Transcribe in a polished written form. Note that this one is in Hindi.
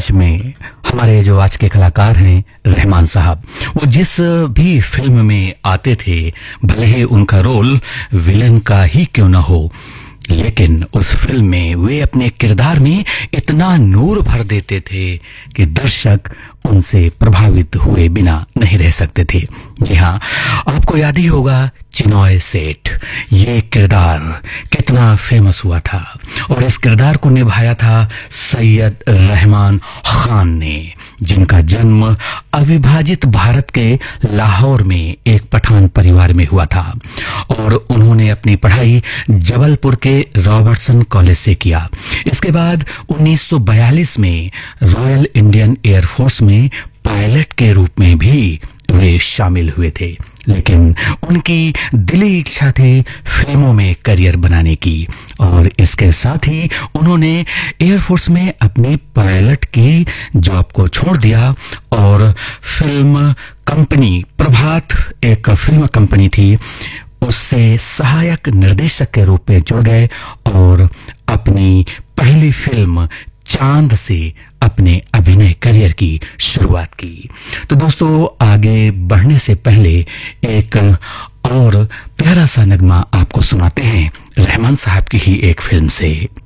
सच में हमारे जो आज के कलाकार हैं रहमान साहब, वो जिस भी फिल्म में आते थे, भले ही उनका रोल विलन का ही क्यों ना हो, लेकिन उस फिल्म में वे अपने किरदार में इतना नूर भर देते थे कि दर्शक उनसे प्रभावित हुए बिना नहीं रह सकते थे। जी हाँ, आपको याद ही होगा चिनॉय सेठ, ये किरदार कितना फेमस हुआ था और इस किरदार को निभाया था सैयद रहमान खान ने, जिनका जन्म अविभाजित भारत के लाहौर में एक पठान परिवार में हुआ था और उन्होंने अपनी पढ़ाई जबलपुर के रॉबर्टसन कॉलेज से किया। इसके बाद 1942 में रॉयल इंडियन एयरफोर्स में पायलट के रूप में भी वे शामिल हुए थे, लेकिन उनकी दिली इच्छा थी फिल्मों में करियर बनाने की और इसके साथ ही उन्होंने एयरफोर्स में अपनी पायलट की जॉब को छोड़ दिया और फिल्म कंपनी प्रभात, एक फिल्म कंपनी थी, उससे सहायक निर्देशक के रूप में जुड़ गए और अपनी पहली फिल्म चांद से अपने अभिनय करियर की शुरुआत की। तो दोस्तों, आगे बढ़ने से पहले एक और प्यारा सा नगमा आपको सुनाते हैं रहमान साहब की ही एक फिल्म से।